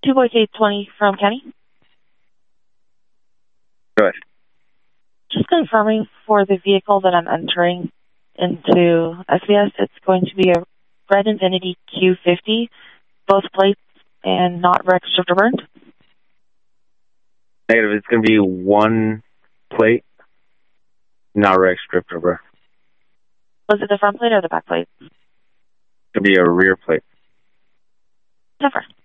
2 Voice 820 from Kenny. Go ahead. Just confirming for the vehicle that I'm entering into SBS, it's going to be a red Infiniti Q50, both plates and not wrecked, stripped, or burned. Negative. It's going to be one plate, not wrecked, stripped, or burned. Was it the front plate or the back plate? It's going to be a rear plate. Never.